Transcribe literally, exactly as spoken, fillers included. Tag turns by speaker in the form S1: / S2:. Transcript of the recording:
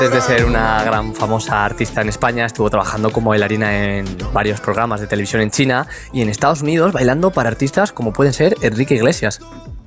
S1: Desde ser una gran famosa artista en España, estuvo trabajando como bailarina en varios programas de televisión en China y en Estados Unidos, bailando para artistas como pueden ser Enrique Iglesias.